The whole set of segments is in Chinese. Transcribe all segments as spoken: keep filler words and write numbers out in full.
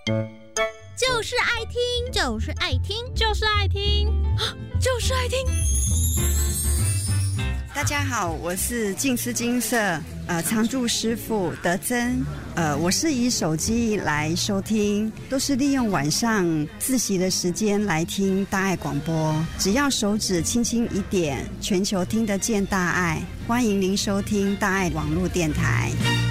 就是爱听， 就是爱听， 就是爱听， 就是爱听。 大家好，我是静思金色呃常驻师傅德珍，呃，我是以手机来收听，都是利用晚上自习的时间来听大爱广播，只要手指轻轻一点，全球听得见大爱。欢迎您收听大爱网络电台。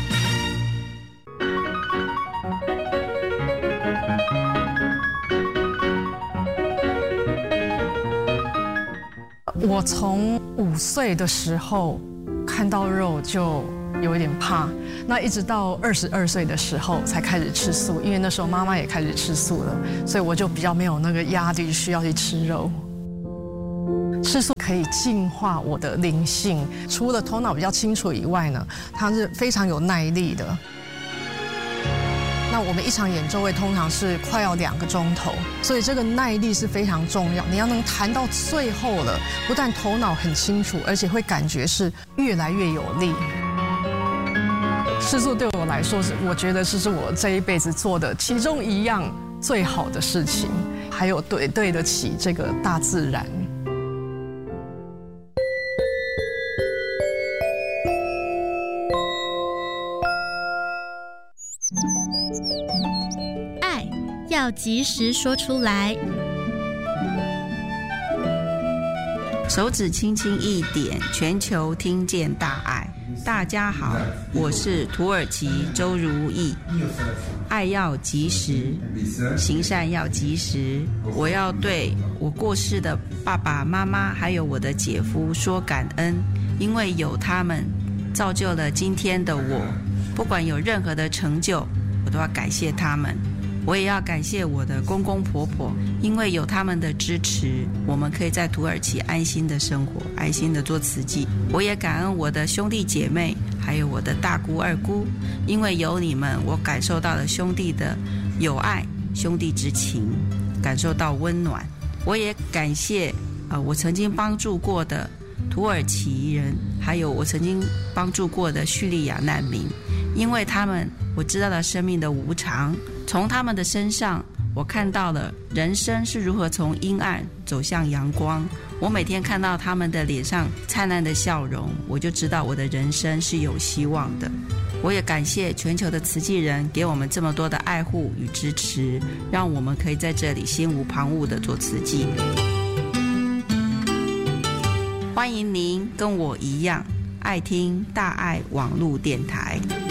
我从五岁的时候看到肉就有一点怕，那一直到二十二岁的时候才开始吃素，因为那时候妈妈也开始吃素了，所以我就比较没有那个压力需要去吃肉。吃素可以净化我的灵性，除了头脑比较清楚以外呢，它是非常有耐力的。那我们一场演奏会通常是快要两个钟头，所以这个耐力是非常重要。你要能弹到最后了，不但头脑很清楚，而且会感觉是越来越有力。吃素对我来说是，我觉得是是我这一辈子做的其中一样最好的事情，还有对对得起这个大自然。 爱要及时说出来， 手指轻轻一点，全球听见大爱。大家好，我是土耳其周如意。爱要及时，行善要及时。我要对我过世的爸爸妈妈还有我的姐夫说感恩，因为有他们造就了今天的我，不管有任何的成就，我都要感谢他们。我也要感谢我的公公婆婆，因为有他们的支持，我们可以在土耳其安心的生活，安心的做慈济。我也感恩我的兄弟姐妹，还有我的大姑二姑，因为有你们，我感受到了兄弟的友爱，兄弟之情，感受到温暖。我也感谢呃我曾经帮助过的土耳其人，还有我曾经帮助过的叙利亚难民，因为他们，我知道了生命的无常，从他们的身上我看到了人生是如何从阴暗走向阳光。我每天看到他们的脸上灿烂的笑容，我就知道我的人生是有希望的。我也感谢全球的慈济人给我们这么多的爱护与支持，让我们可以在这里心无旁骛地做慈济。欢迎您跟我一样爱听大爱网络电台。